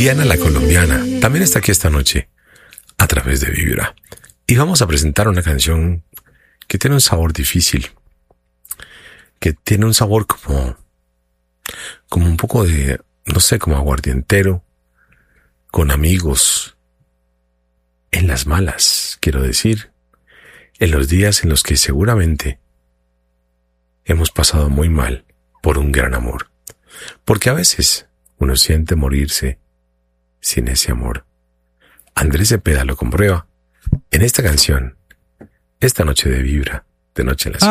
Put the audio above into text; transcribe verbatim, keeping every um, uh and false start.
Liliana la colombiana también está aquí esta noche a través de Vibra. Y vamos a presentar una canción que tiene un sabor difícil, que tiene un sabor como, como un poco de, no sé, como aguardientero, con amigos, en las malas, quiero decir, en los días en los que seguramente hemos pasado muy mal por un gran amor. Porque a veces uno siente morirse sin ese amor. Andrés Cepeda lo comprueba en esta canción, esta noche de Vibra, de Noche en la Ciudad.